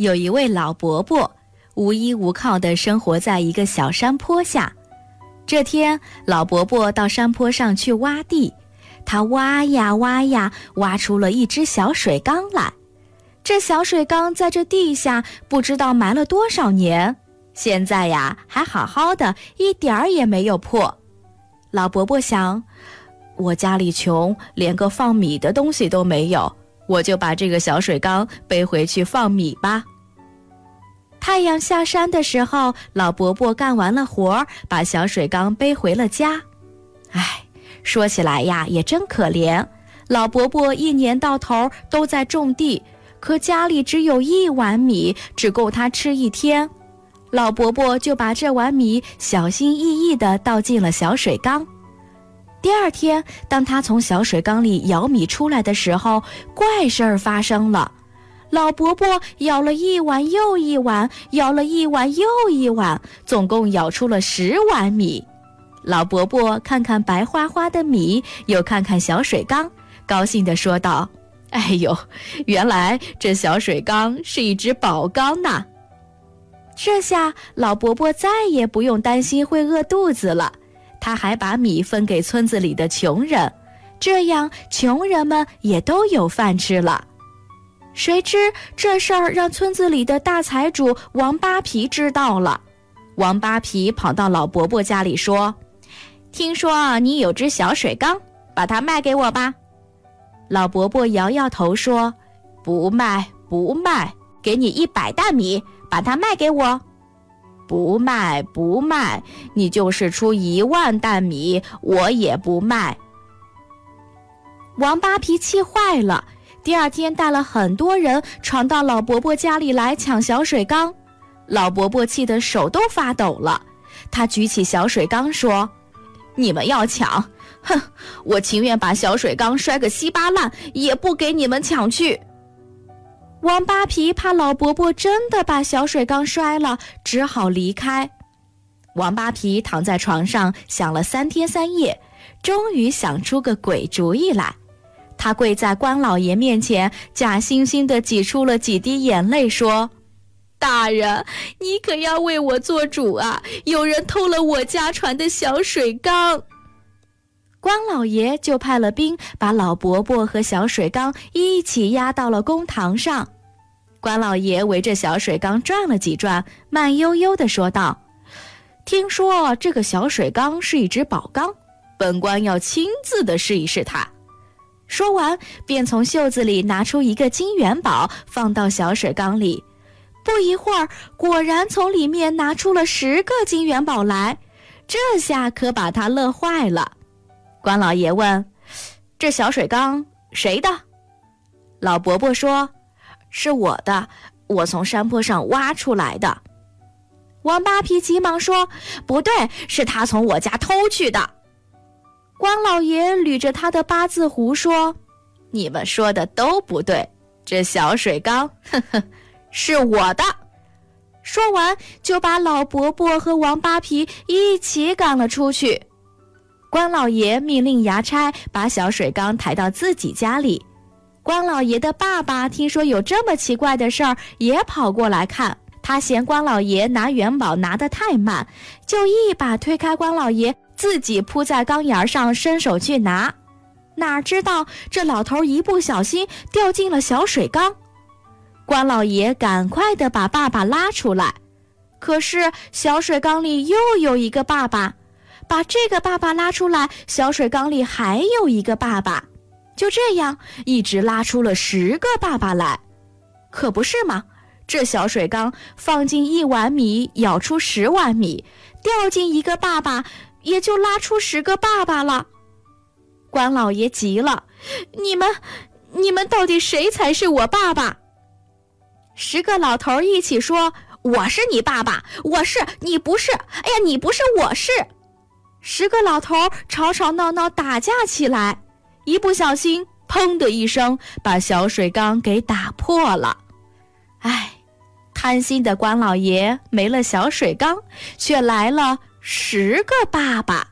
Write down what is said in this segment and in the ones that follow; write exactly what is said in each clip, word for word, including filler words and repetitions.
有一位老伯伯，无依无靠地生活在一个小山坡下。这天，老伯伯到山坡上去挖地，他挖呀挖呀，挖出了一只小水缸来。这小水缸在这地下不知道埋了多少年，现在呀还好好的，一点儿也没有破。老伯伯想，我家里穷，连个放米的东西都没有，我就把这个小水缸背回去放米吧。太阳下山的时候，老伯伯干完了活，把小水缸背回了家。唉，说起来呀，也真可怜。老伯伯一年到头都在种地，可家里只有一碗米，只够他吃一天。老伯伯就把这碗米小心翼翼地倒进了小水缸。第二天，当他从小水缸里舀米出来的时候，怪事儿发生了。老伯伯舀了一碗又一碗，舀了一碗又一碗，总共舀出了十碗米。老伯伯看看白花花的米，又看看小水缸，高兴地说道：哎呦，原来这小水缸是一只宝缸呐！这下老伯伯再也不用担心会饿肚子了，他还把米分给村子里的穷人，这样穷人们也都有饭吃了。谁知这事儿让村子里的大财主王八皮知道了。王八皮跑到老伯伯家里说：听说你有只小水缸，把它卖给我吧。老伯伯摇摇头说：不卖不卖，给你一百担米，把它卖给我。不卖不卖，你就是出一万担米，我也不卖。王八皮气坏了，第二天带了很多人闯到老伯伯家里来抢小水缸。老伯伯气得手都发抖了，他举起小水缸说：你们要抢，哼，我情愿把小水缸摔个稀巴烂，也不给你们抢去。王八皮怕老伯伯真的把小水缸摔了，只好离开。王八皮躺在床上想了三天三夜，终于想出个鬼主意来。他跪在关老爷面前，假惺惺地挤出了几滴眼泪，说：大人，你可要为我做主啊！有人偷了我家传的小水缸。关老爷就派了兵，把老伯伯和小水缸一起押到了公堂上。关老爷围着小水缸转了几转，慢悠悠地说道：听说这个小水缸是一只宝缸，本官要亲自地试一试它。说完，便从袖子里拿出一个金元宝，放到小水缸里。不一会儿，果然从里面拿出了十个金元宝来，这下可把他乐坏了。关老爷问：这小水缸谁的？老伯伯说：是我的，我从山坡上挖出来的。王八皮急忙说：不对，是他从我家偷去的。关老爷捋着他的八字胡说：你们说的都不对，这小水缸呵呵是我的。说完就把老伯伯和王八皮一起赶了出去。关老爷命令衙差把小水缸抬到自己家里。关老爷的爸爸听说有这么奇怪的事儿，也跑过来看。他嫌关老爷拿元宝拿得太慢，就一把推开关老爷，自己扑在缸沿上伸手去拿。哪知道这老头一不小心掉进了小水缸。关老爷赶快地把爸爸拉出来，可是小水缸里又有一个爸爸，把这个爸爸拉出来，小水缸里还有一个爸爸，就这样一直拉出了十个爸爸来。可不是嘛，这小水缸放进一碗米，舀出十碗米，掉进一个爸爸，也就拉出十个爸爸了。关老爷急了：你们你们到底谁才是我爸爸？十个老头一起说：我是你爸爸，我是，你不是，哎呀，你不是，我是。十个老头吵吵闹闹打架起来，一不小心砰的一声把小水缸给打破了。唉，贪心的关老爷没了小水缸，却来了十个爸爸。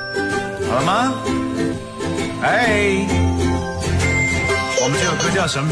好了吗？哎，我们这首歌叫什么名